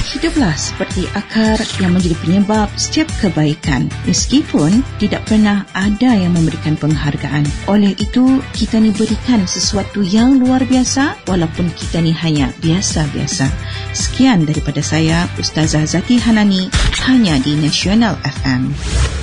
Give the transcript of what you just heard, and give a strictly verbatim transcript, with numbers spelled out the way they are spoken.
Hiduplah seperti akar yang menjadi penyebab setiap kebaikan, meskipun tidak pernah ada yang memberikan penghargaan. Oleh itu, kita ni berikan sesuatu yang luar biasa walaupun kita ni hanya biasa-biasa. Sekian daripada saya, Ustazah Zaki Hanani, hanya di Nasional F M.